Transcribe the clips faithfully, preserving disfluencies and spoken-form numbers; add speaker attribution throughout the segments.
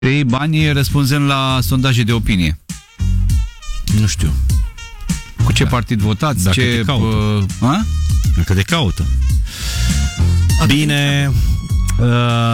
Speaker 1: Pe ei bani răspunzând la sondaje de opinie.
Speaker 2: Nu știu.
Speaker 1: Cu ce da. partid votați?
Speaker 2: Dacă
Speaker 1: ce,
Speaker 2: te caută.
Speaker 1: Uh, a?
Speaker 2: Dacă te caută. Bine. Uh,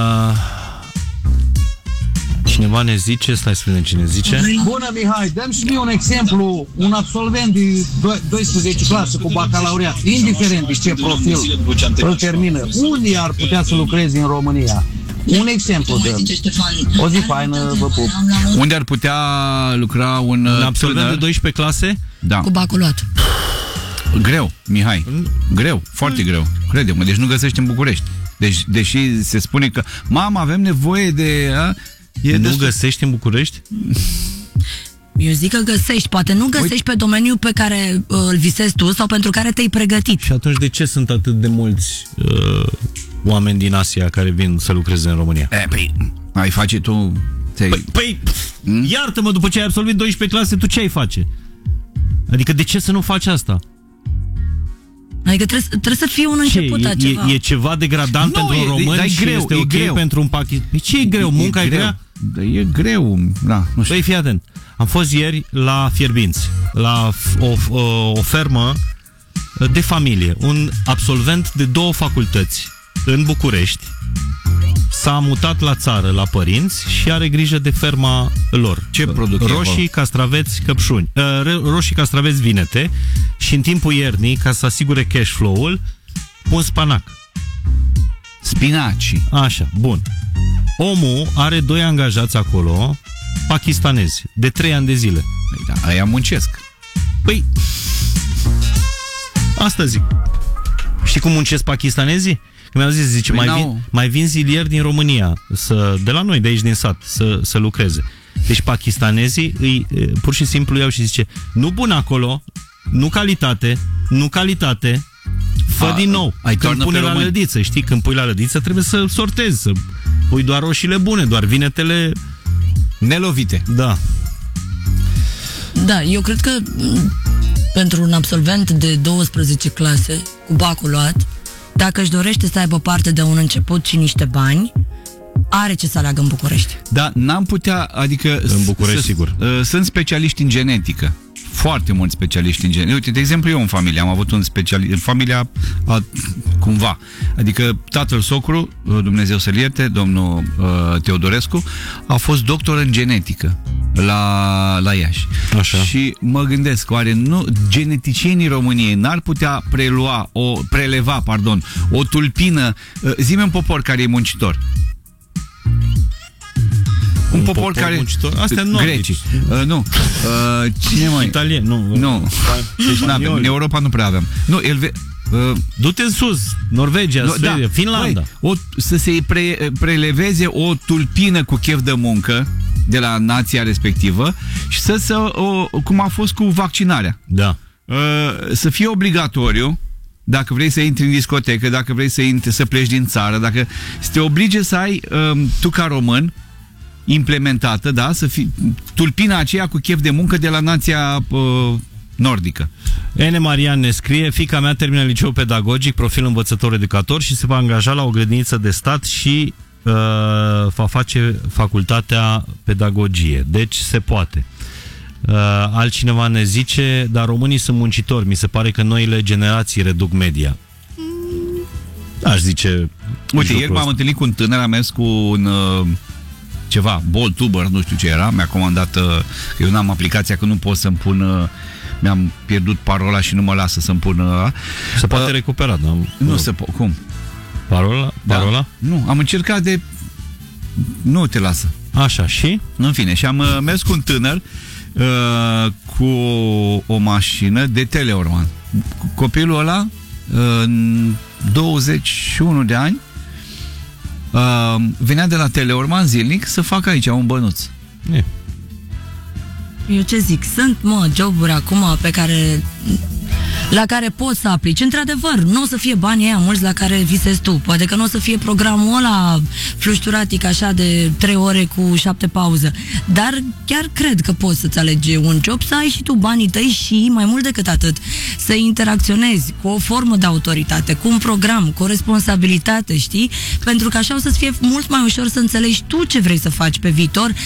Speaker 2: cineva ne zice, stai să vedem cine zice.
Speaker 3: Bună, Mihai, dăm și mie un exemplu. Un absolvent de doisprezece clase cu bacalaureat, indiferent de ce profil îl termină, unde ar putea să lucreze în România? Un exemplu dăm. O zi faină, vă pup.
Speaker 1: Unde ar putea lucra un,
Speaker 2: un absolvent tânăr de doisprezece clase?
Speaker 1: Da.
Speaker 4: Cu baculuat.
Speaker 1: Greu, Mihai. Greu, foarte greu. Crede-mă, deci nu găsești în București. Deci, deși se spune că, mamă, avem nevoie de... A,
Speaker 2: e nu
Speaker 1: destul...
Speaker 2: găsești în București?
Speaker 4: Eu zic că găsești, poate nu găsești Uite. pe domeniul pe care uh, îl visezi tu sau pentru care te-ai pregătit.
Speaker 2: Și atunci de ce sunt atât de mulți uh, oameni din Asia care vin să lucreze în România?
Speaker 1: E, păi, ai face tu...
Speaker 2: Păi, păi hmm? iartă-mă, după ce ai absolvit doisprezece clase, tu ce ai face? Adică de ce să nu faci asta?
Speaker 4: Adică trebuie, trebuie să fie un început
Speaker 2: ce,
Speaker 4: a ceva.
Speaker 2: E, e ceva degradant
Speaker 1: nu,
Speaker 2: pentru
Speaker 1: e,
Speaker 2: un român
Speaker 1: e,
Speaker 2: și
Speaker 1: greu,
Speaker 2: este
Speaker 1: e
Speaker 2: ok
Speaker 1: greu.
Speaker 2: pentru un pakistan. Ce e greu? Munca e, e grea?
Speaker 1: E greu, da, nu știu.
Speaker 2: Păi fii atent. Am fost ieri la Fierbinți, la o, o, o fermă de familie. Un absolvent de două facultăți în București s-a mutat la țară, la părinți și are grijă de ferma lor.
Speaker 1: Ce produc
Speaker 2: roșii, castraveți, căpșuni. Roșii, castraveți, vinete și în timpul iernii, ca să asigure cash flow-ul, pun spanac.
Speaker 1: Spinaci.
Speaker 2: Așa, bun. Omul are doi angajați acolo, pakistanezi, de trei ani de zile.
Speaker 1: Păi da, aia muncesc.
Speaker 2: Păi, asta zic. Știi cum muncesc pakistanezii? Că mi-au zis, zice, păi mai, vin, mai vin zilieri din România, să, de la noi, de aici din sat, să, să lucreze. Deci pakistanezii îi, pur și simplu iau și zice, nu bun acolo, nu calitate, nu calitate, fă A, din nou.
Speaker 1: Ai
Speaker 2: când pune la lădiță, știi, când pui la lădiță trebuie să sortezi, să pui doar roșiile bune, doar vinetele
Speaker 1: nelovite.
Speaker 2: Da.
Speaker 4: Da, eu cred că pentru un absolvent de douăsprezece clase cu bacul luat, dacă își dorește să aibă parte de un început și niște bani, are ce să aleagă în București.
Speaker 1: Da, n-am putea, adică...
Speaker 2: În București, sigur.
Speaker 1: Sunt specialiști în genetică. Foarte mulți specialiști în genetică. Uite, de exemplu, eu în familie am avut un specialist, în familia a, cumva. Adică tatăl socru, Dumnezeu să-l ierte, domnul uh, Teodorescu, a fost doctor în genetică la, la Iași.
Speaker 2: Așa.
Speaker 1: Și mă gândesc, oare nu, geneticienii României n-ar putea prelua, o, preleva, pardon, o tulpină, uh, zi-mi un popor care e muncitor. Un, un popor, popor care...
Speaker 2: muncitor? Astea nu.
Speaker 1: Grecii. Uh, nu. Uh, cine mai?
Speaker 2: Italien, nu.
Speaker 1: Nu. Deci n-avem. În Europa nu prea avem. Nu, Elve... Uh,
Speaker 2: du-te în sus. Norvegia, nu, Suedia, da, Finlanda.
Speaker 1: Băi, o, să se pre, preleveze o tulpină cu chef de muncă de la nația respectivă și să se... cum a fost cu vaccinarea.
Speaker 2: Da.
Speaker 1: Uh, să fie obligatoriu, dacă vrei să intri în discotecă, dacă vrei să intri, să pleci din țară, dacă să te oblige să ai, um, tu ca român, implementată, da, să fie tulpina aceea cu chef de muncă de la nația uh, nordică.
Speaker 2: Ene Marian ne scrie, fiica mea termină liceu pedagogic, profil învățător-educator și se va angaja la o grădiniță de stat și uh, va face facultatea pedagogie. Deci se poate. Uh, altcineva ne zice, dar românii sunt muncitori, mi se pare că noile generații reduc media. Aș zice...
Speaker 1: Uite, ieri m-am întâlnit cu un tânăr, am mers cu un... Uh, ceva, ball tuber, nu știu ce era, mi-a comandat, uh, eu n-am aplicația, că nu pot să-mi pun, uh, mi-am pierdut parola și nu mă lasă să-mi pun... Uh,
Speaker 2: se poate uh, recupera, da?
Speaker 1: Nu uh, se poate, cum?
Speaker 2: Parola? Parola?
Speaker 1: Da. Nu, am încercat de... Nu te lasă.
Speaker 2: Așa, și?
Speaker 1: În fine, și am uh, mers cu un tânăr uh, cu o mașină de Teleorman. Copilul ăla, uh, douăzeci și unu de ani, Uh, venea de la Teleorman zilnic să facă aici un bănuț.
Speaker 2: E.
Speaker 4: Eu ce zic, sunt, mă, joburi acum pe care la care poți să aplici. Într-adevăr, nu o să fie banii aia mulți la care visezi tu. Poate că nu o să fie programul ăla flușturatic așa de trei ore cu șapte pauză. Dar chiar cred că poți să-ți alegi un job, să ai și tu banii tăi și, mai mult decât atât, să interacționezi cu o formă de autoritate, cu un program, cu o responsabilitate, știi? Pentru că așa o să-ți fie mult mai ușor să înțelegi tu ce vrei să faci pe viitor,